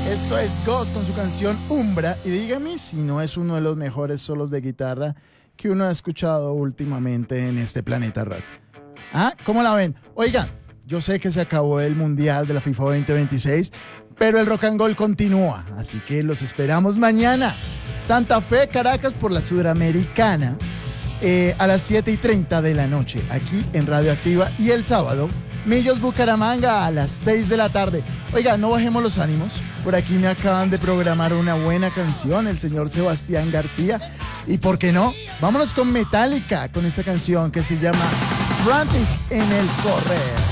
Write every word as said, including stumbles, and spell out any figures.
Esto es Ghost con su canción Umbra. Y dígame si no es uno de los mejores solos de guitarra que uno ha escuchado últimamente en este planeta rock. ¿Ah? ¿Cómo la ven? Oigan, yo sé que se acabó el Mundial de la FIFA veinte veintiséis, pero el Rock and Roll continúa. Así que los esperamos mañana. Santa Fe, Caracas por la Sudamericana. Eh, a las siete y treinta de la noche, aquí en Radioactiva. Y el sábado, Millos Bucaramanga a las seis de la tarde. Oiga, no bajemos los ánimos. Por aquí me acaban de programar una buena canción, el señor Sebastián García. Y ¿por qué no? Vámonos con Metallica, con esta canción que se llama Frantic en el Correr.